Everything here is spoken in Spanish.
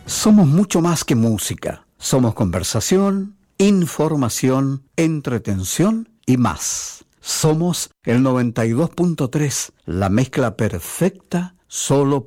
Somos mucho más que música. Somos conversación, información, entretención y más. Somos el 92.3, la mezcla perfecta solo